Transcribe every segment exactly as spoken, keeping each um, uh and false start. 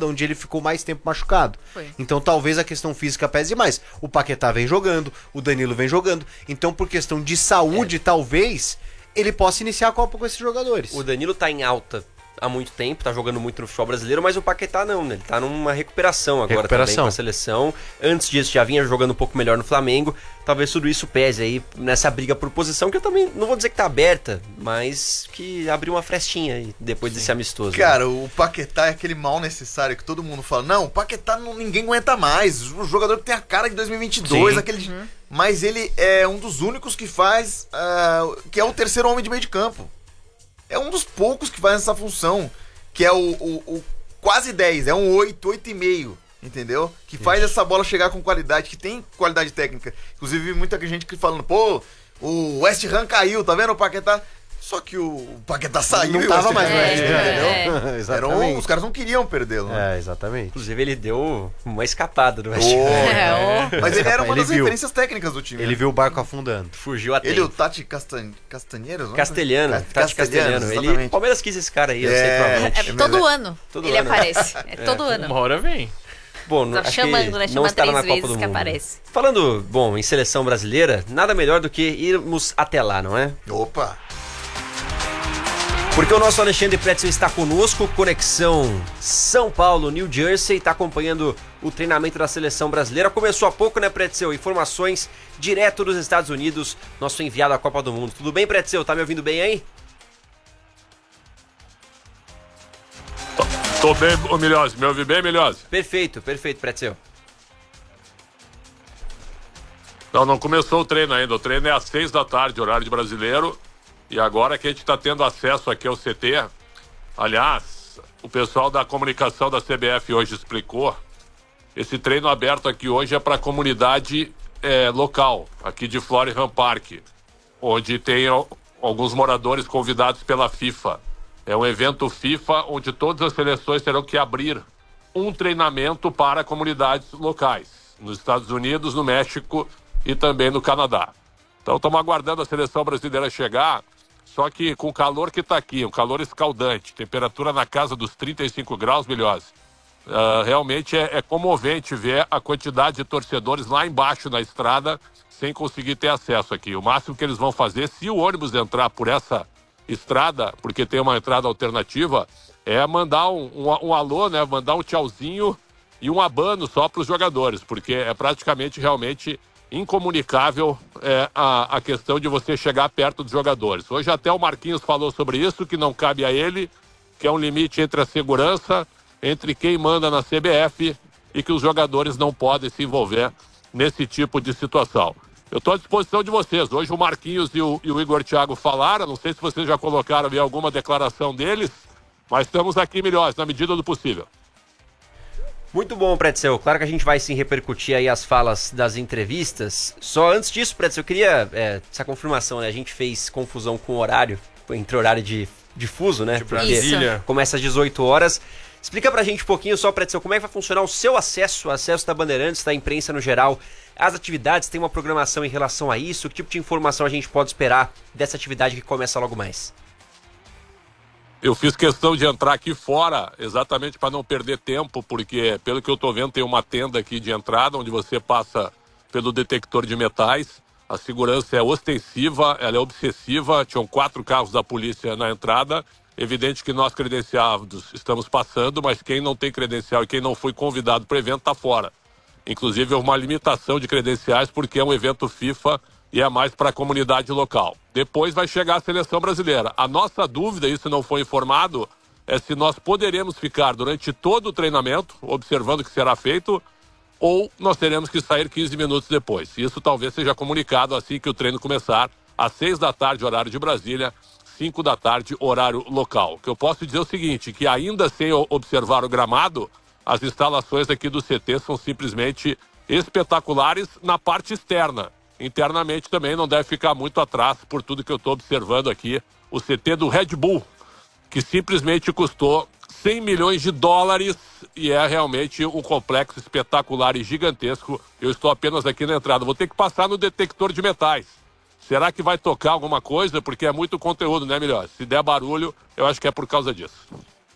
passada, onde ele ficou mais tempo machucado. Foi. Então talvez a questão física pese mais. O Paquetá vem jogando, o Danilo vem jogando. Então por questão de saúde, é. talvez, ele possa iniciar a Copa com esses jogadores. O Danilo tá em alta há muito tempo, tá jogando muito no futebol brasileiro, mas o Paquetá não, né? Ele tá numa recuperação agora recuperação. também com a seleção. Antes disso já vinha jogando um pouco melhor no Flamengo. Talvez tudo isso pese aí nessa briga por posição, que eu também não vou dizer que tá aberta, mas que abriu uma frestinha aí depois Sim. desse amistoso. Cara, né? O Paquetá é aquele mal necessário que todo mundo fala, não, o Paquetá não, ninguém aguenta mais, o jogador que tem a cara de dois mil e vinte e dois, Sim. aquele... Uhum. Mas ele é um dos únicos que faz, uh, que é o terceiro homem de meio de campo. É um dos poucos que faz essa função, que é o, o, o quase dez, é um oito, oito e meio, entendeu? Que faz Isso. essa bola chegar com qualidade, que tem qualidade técnica. Inclusive, muita gente que falando, pô, o West Ham caiu, tá vendo o Paquetá? Só que o Paquetá saiu não tava mais no West Ham, entendeu? É. Um, os caras não queriam perdê-lo. Né? É, exatamente. Inclusive, ele deu uma escapada do West Ham. Oh, é, oh. Mas ele era uma ele das viu. referências técnicas do time. Ele né? viu o barco afundando. Fugiu a tempo. Ele e o Tati Castan... Castanheiros? Castelhano. Tati Castelhano. Castelhano. Ele... Palmeiras quis esse cara aí, eu sei provavelmente. É, é todo ano todo ele ano. aparece. É todo é. ano. Uma hora vem. Bom, tá acho chamando, que né? não Chama estará três na Copa vezes do que Mundo. aparece. Falando, bom, em seleção brasileira, nada melhor do que irmos até lá, não é? Opa! Porque o nosso Alexandre Pretzel está conosco, conexão São Paulo, New Jersey, está acompanhando o treinamento da seleção brasileira. Começou há pouco, né, Pretzel? Informações direto dos Estados Unidos, nosso enviado à Copa do Mundo. Tudo bem, Pretzel? Tá me ouvindo bem aí? Tô bem, ô Milhose. Me ouve bem, Milhose? Perfeito, perfeito, Pretzel. Não, não começou o treino ainda. O treino é às seis da tarde, horário de brasileiro. E agora que a gente está tendo acesso aqui ao C T, aliás, o pessoal da comunicação da C B F hoje explicou, esse treino aberto aqui hoje é para a comunidade é, local, aqui de Florham Park, onde tem alguns moradores convidados pela FIFA. É um evento FIFA onde todas as seleções terão que abrir um treinamento para comunidades locais, nos Estados Unidos, no México e também no Canadá. Então estamos aguardando a seleção brasileira chegar. Só que com o calor que está aqui, um calor escaldante, temperatura na casa dos trinta e cinco graus, Milhose, uh, realmente é, é comovente ver a quantidade de torcedores lá embaixo na estrada sem conseguir ter acesso aqui. O máximo que eles vão fazer, se o ônibus entrar por essa estrada, porque tem uma entrada alternativa, é mandar um, um, um alô, né? Mandar um tchauzinho e um abano só para os jogadores, porque é praticamente realmente incomunicável é, a, a questão de você chegar perto dos jogadores. Hoje até o Marquinhos falou sobre isso, que não cabe a ele, que é um limite entre a segurança, entre quem manda na C B F e que os jogadores não podem se envolver nesse tipo de situação. Eu estou à disposição de vocês. Hoje o Marquinhos e o, e o Igor Thiago falaram, não sei se vocês já colocaram ali alguma declaração deles, mas estamos aqui melhores, na medida do possível. Muito bom, Pretzel. Claro que a gente vai sim repercutir aí as falas das entrevistas. Só antes disso, Pretzel, eu queria é, essa confirmação, né? A gente fez confusão com o horário, entre horário de, de fuso, né? De Brasília. Começa às dezoito horas. Explica pra gente um pouquinho só, Pretzel, como é que vai funcionar o seu acesso, o acesso da Bandeirantes, da imprensa no geral, as atividades, tem uma programação em relação a isso? Que tipo de informação a gente pode esperar dessa atividade que começa logo mais? Eu fiz questão de entrar aqui fora, exatamente para não perder tempo, porque, pelo que eu estou vendo, tem uma tenda aqui de entrada, onde você passa pelo detector de metais. A segurança é ostensiva, ela é obsessiva, tinham quatro carros da polícia na entrada. Evidente que nós credenciados estamos passando, mas quem não tem credencial e quem não foi convidado para o evento está fora. Inclusive, houve uma limitação de credenciais, porque é um evento FIFA e é mais para a comunidade local. Depois vai chegar a seleção brasileira. A nossa dúvida, isso não foi informado, é se nós poderemos ficar durante todo o treinamento, observando o que será feito, ou nós teremos que sair quinze minutos depois. Isso talvez seja comunicado assim que o treino começar, às seis da tarde, horário de Brasília, cinco da tarde, horário local. O que eu posso dizer é o seguinte, que ainda sem observar o gramado, as instalações aqui do C T são simplesmente espetaculares na parte externa. Internamente também não deve ficar muito atrás por tudo que eu estou observando aqui. O C T do Red Bull, que simplesmente custou cem milhões de dólares e é realmente um complexo espetacular e gigantesco. Eu estou apenas aqui na entrada. Vou ter que passar no detector de metais. Será que vai tocar alguma coisa? Porque é muito conteúdo, né, melhor? Se der barulho, eu acho que é por causa disso.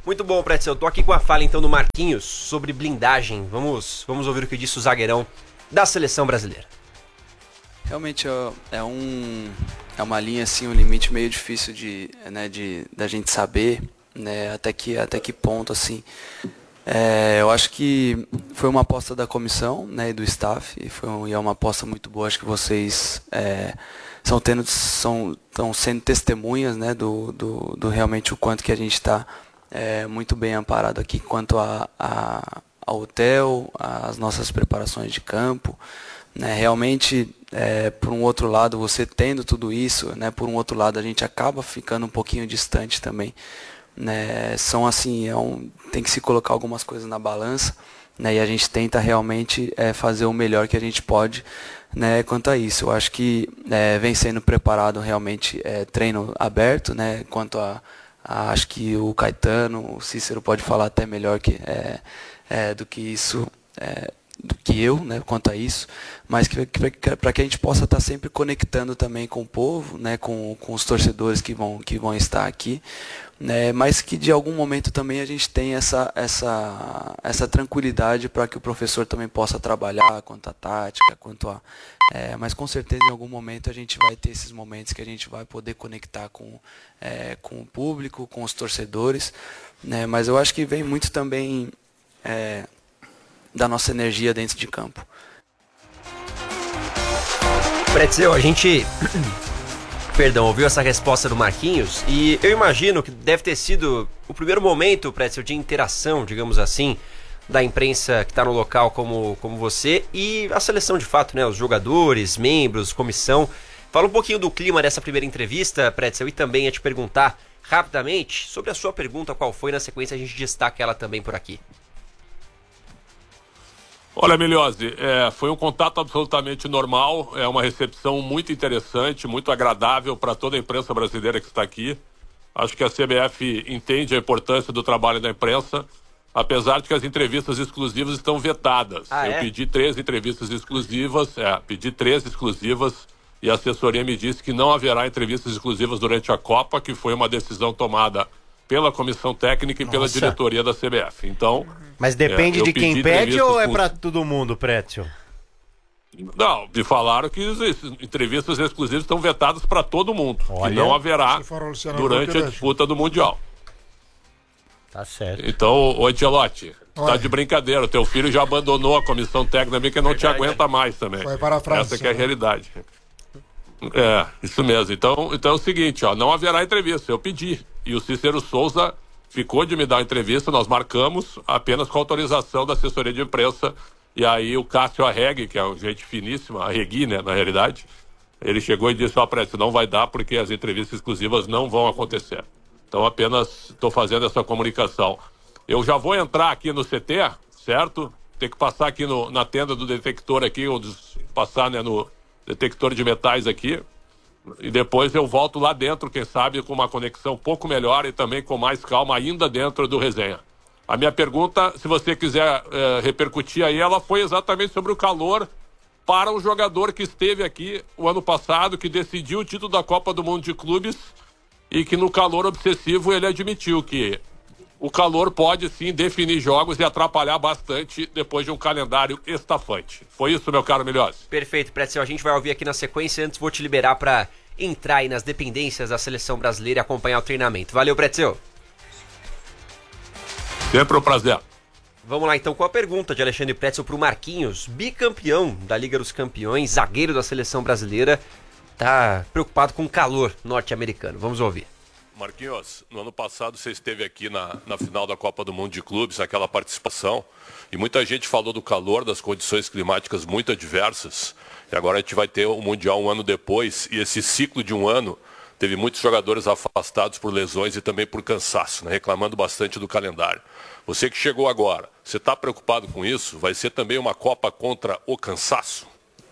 Muito bom, Pretzel. Eu tô aqui com a fala então do Marquinhos sobre blindagem. Vamos, vamos ouvir o que disse o zagueirão da seleção brasileira. Realmente é, um, é uma linha, assim, um limite meio difícil de, né, de, da gente saber, né, até que, até que ponto, assim. É, eu acho que foi uma aposta da comissão, né, e do staff, e, foi um, e é uma aposta muito boa. Acho que vocês é, são tendo, são, estão sendo testemunhas, né, do, do, do realmente o quanto que a gente está é, muito bem amparado aqui quanto a, a, ao hotel, as nossas preparações de campo, né, realmente, é, por um outro lado, você tendo tudo isso, né, por um outro lado, a gente acaba ficando um pouquinho distante também. Né, são assim, é um, tem que se colocar algumas coisas na balança, né, e a gente tenta realmente é, fazer o melhor que a gente pode, né, quanto a isso. Eu acho que é, vem sendo preparado realmente é, treino aberto, né, quanto a, a acho que o Caetano, o Cícero pode falar até melhor que, é, é, do que isso, é, do que eu, né, quanto a isso, mas que, que, para que a gente possa estar sempre conectando também com o povo, né, com, com os torcedores que vão, que vão estar aqui, né, mas que de algum momento também a gente tem essa, essa, essa tranquilidade para que o professor também possa trabalhar quanto à tática, quanto a, é, mas com certeza em algum momento a gente vai ter esses momentos que a gente vai poder conectar com, é, com o público, com os torcedores, né, mas eu acho que vem muito também é, da nossa energia dentro de campo. Pretzel, a gente... Perdão, ouviu essa resposta do Marquinhos e eu imagino que deve ter sido o primeiro momento, Pretzel, de interação, digamos assim, da imprensa que está no local como, como você e a seleção de fato, né? Os jogadores, membros, comissão. Fala um pouquinho do clima dessa primeira entrevista, Pretzel, e também ia te perguntar rapidamente sobre a sua pergunta, qual foi, na sequência a gente destaca ela também por aqui. Olha, Miliose, é, foi um contato absolutamente normal, é uma recepção muito interessante, muito agradável para toda a imprensa brasileira que está aqui. Acho que a C B F entende a importância do trabalho da imprensa, apesar de que as entrevistas exclusivas estão vetadas. Ah, Eu é? pedi três entrevistas exclusivas, é, pedi três exclusivas e a assessoria me disse que não haverá entrevistas exclusivas durante a Copa, que foi uma decisão tomada pela comissão técnica e Nossa. pela diretoria da C B F. Então, mas depende é, de quem pede ou é com... pra todo mundo, Pretzel? Não, me falaram que as entrevistas exclusivas estão vetadas para todo mundo. Olha. E não haverá Luciano, durante a disputa do Mundial. Tá certo. Então, ô Ancelotti, tá de brincadeira. O teu filho já abandonou a comissão técnica que não te aguenta mais também. Vai para a França. Essa que é a realidade. É, isso mesmo. Então, então é o seguinte, ó, não haverá entrevista. Eu pedi. E o Cícero Souza ficou de me dar a entrevista, nós marcamos apenas com autorização da assessoria de imprensa. E aí o Cássio Arregui, que é um gente finíssima, Arregui, né, na realidade, ele chegou e disse, ó, Prédio, não vai dar porque as entrevistas exclusivas não vão acontecer. Então apenas estou fazendo essa comunicação. Eu já vou entrar aqui no C T, certo? Tem que passar aqui no, na tenda do detector aqui, ou dos, passar, né, no detector de metais aqui. E depois eu volto lá dentro, quem sabe, com uma conexão um pouco melhor e também com mais calma ainda dentro do resenha. A minha pergunta, se você quiser é, repercutir aí, ela foi exatamente sobre o calor para o jogador que esteve aqui o ano passado, que decidiu o título da Copa do Mundo de Clubes e que no calor obsessivo ele admitiu que o calor pode sim definir jogos e atrapalhar bastante depois de um calendário estafante. Foi isso, meu caro Milhose? Perfeito, Pretzel. A gente vai ouvir aqui na sequência. Antes vou te liberar para entrar aí nas dependências da seleção brasileira e acompanhar o treinamento. Valeu, Pretzel. Sempre um prazer. Vamos lá então com a pergunta de Alexandre Pretzel para o Marquinhos, bicampeão da Liga dos Campeões, zagueiro da seleção brasileira, tá preocupado com o calor norte-americano. Vamos ouvir. Marquinhos, no ano passado você esteve aqui na, na final da Copa do Mundo de Clubes, aquela participação, e muita gente falou do calor, das condições climáticas muito adversas, e agora a gente vai ter o Mundial um ano depois, e esse ciclo de um ano teve muitos jogadores afastados por lesões e também por cansaço, né, reclamando bastante do calendário. Você que chegou agora, você está preocupado com isso? Vai ser também uma Copa contra o cansaço?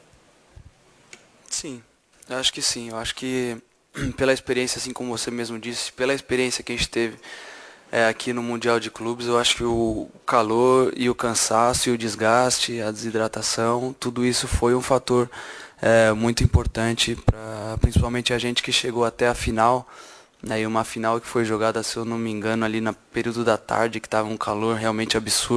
Sim, eu acho que sim, eu acho que pela experiência, assim como você mesmo disse, pela experiência que a gente teve é, aqui no Mundial de Clubes, eu acho que o calor e o cansaço e o desgaste, a desidratação, tudo isso foi um fator é, muito importante para principalmente a gente que chegou até a final, né, e uma final que foi jogada, se eu não me engano, ali no período da tarde, que tava um calor realmente absurdo.